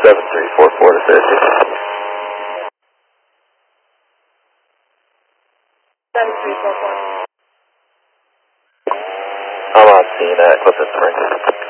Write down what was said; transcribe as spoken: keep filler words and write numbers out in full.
seven three four four to Syracuse. seven three four four. I'm on scene at Clifton Springs.